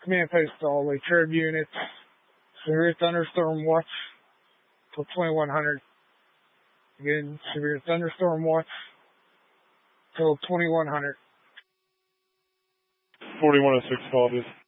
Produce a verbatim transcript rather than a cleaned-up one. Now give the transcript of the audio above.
Command post all Lake Trib units. Severe thunderstorm watch till twenty-one hundred. Again, severe thunderstorm watch till twenty-one hundred. forty-one oh six, call this.